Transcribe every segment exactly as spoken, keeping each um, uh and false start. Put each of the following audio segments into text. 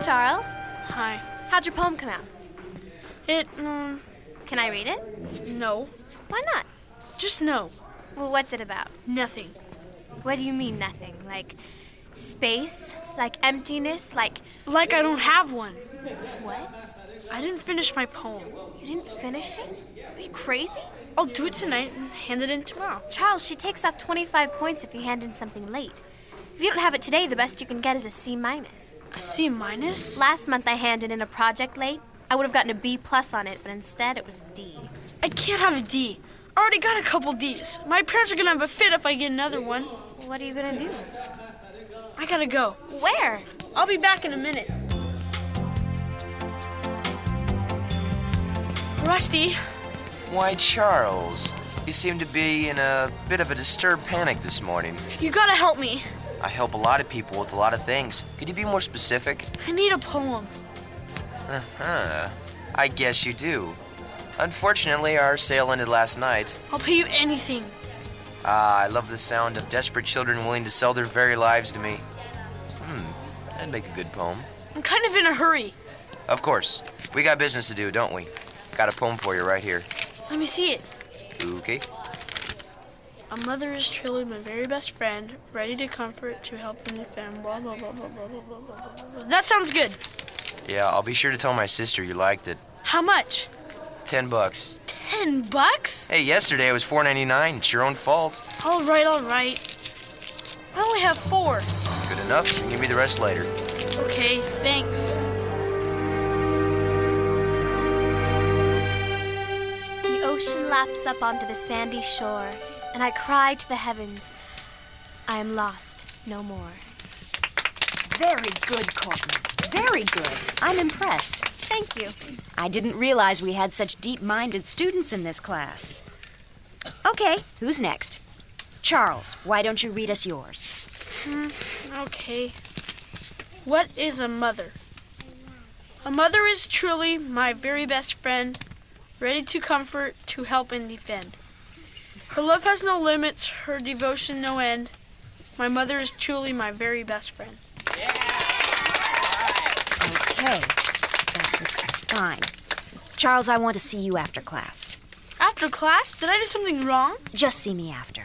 Charles. Hi. How'd your poem come out? It, um, Can I read it? no. Why not? Just no. Well, what's it about? Nothing. What do you mean, nothing? Like space? Like emptiness? Like... Like I don't have one. What? I didn't finish my poem. You didn't finish it? Are you crazy? I'll do it tonight and hand it in tomorrow. Charles, she takes off twenty-five points if you hand in something late. If you don't have it today, the best you can get is a C minus. A C minus? Last month I handed in a project late. I would have gotten a B plus on it, but instead it was a D. I can't have a D. I already got a couple D's. My parents are gonna have a fit if I get another one. What are you gonna do? I gotta go. Where? I'll be back in a minute. Rusty. Why, Charles, you seem to be in a bit of a disturbed panic this morning. You gotta help me. I help a lot of people with a lot of things. Could you be more specific? I need a poem. Uh-huh. I guess you do. Unfortunately, our sale ended last night. I'll pay you anything. Ah, I love the sound of desperate children willing to sell their very lives to me. Hmm, that'd make a good poem. I'm kind of in a hurry. Of course. We got business to do, don't we? Got a poem for you right here. Let me see it. Okay. A mother is truly my very best friend, ready to comfort, to help and defend, blah, blah, blah, blah, blah, blah, blah, blah, blah. That sounds good. Yeah, I'll be sure to tell my sister you liked it. How much? Ten bucks. Ten bucks? Hey, yesterday it was four ninety-nine. It's your own fault. All right, all right. I only have four. Good enough. You can give me the rest later. Okay, thanks. The ocean laps up onto the sandy shore, and I cry to the heavens, I am lost no more. Very good, Courtney. Very good. I'm impressed. Thank you. I didn't realize we had such deep-minded students in this class. Okay, who's next? Charles, why don't you read us yours? Hmm, okay. What is a mother? A mother is truly my very best friend, ready to comfort, to help and defend. Her love has no limits, her devotion no end. My mother is truly my very best friend. Okay, that was fine. Charles, I want to see you after class. After class? Did I do something wrong? Just see me after.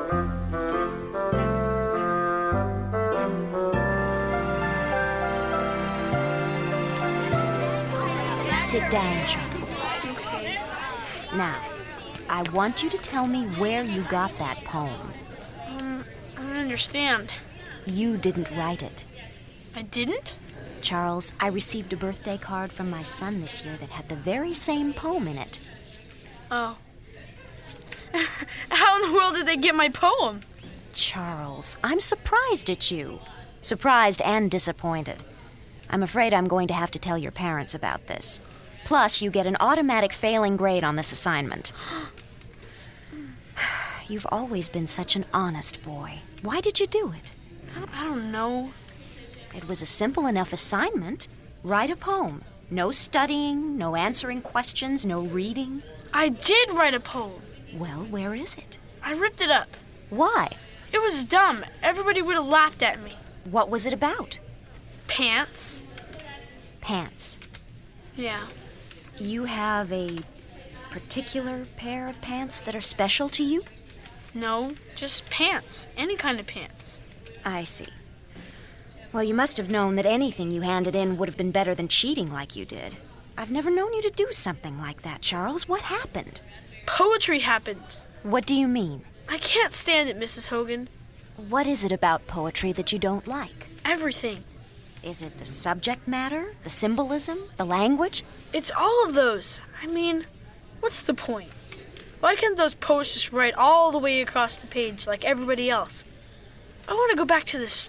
Sit down, Charles. Okay. Now, I want you to tell me where you got that poem. Um, I don't understand. You didn't write it. I didn't? Charles, I received a birthday card from my son this year that had the very same poem in it. Oh. How in the world did they get my poem? Charles, I'm surprised at you. Surprised and disappointed. I'm afraid I'm going to have to tell your parents about this. Plus, you get an automatic failing grade on this assignment. You've always been such an honest boy. Why did you do it? I don't, I don't know. It was a simple enough assignment. Write a poem. No studying, no answering questions, no reading. I did write a poem. Well, where is it? I ripped it up. Why? It was dumb. Everybody would have laughed at me. What was it about? Pants. Pants. Yeah. You have a particular pair of pants that are special to you? No, just pants. Any kind of pants. I see. Well, you must have known that anything you handed in would have been better than cheating like you did. I've never known you to do something like that, Charles. What happened? Poetry happened. What do you mean? I can't stand it, Missus Hogan. What is it about poetry that you don't like? Everything. Is it the subject matter, the symbolism, the language? It's all of those. I mean, what's the point? Why can't those poets just write all the way across the page like everybody else? I want to go back to the